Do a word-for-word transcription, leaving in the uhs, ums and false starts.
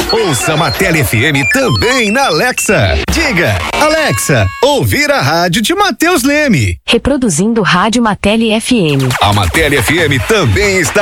Ouça a Martelli F M também na Alexa. Diga, Alexa, ouvir a rádio de Matheus Leme. Reproduzindo Rádio Martelli F M. A Martelli F M também está